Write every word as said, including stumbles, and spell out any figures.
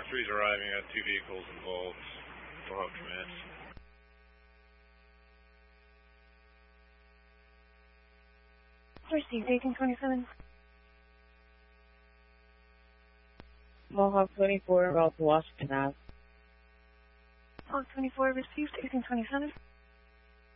three's arriving at two vehicles involved. Mohawk command. Received eighteen twenty-seven. Mohawk twenty-four, route to Washington Ave. Mohawk twenty-four received eighteen twenty-seven.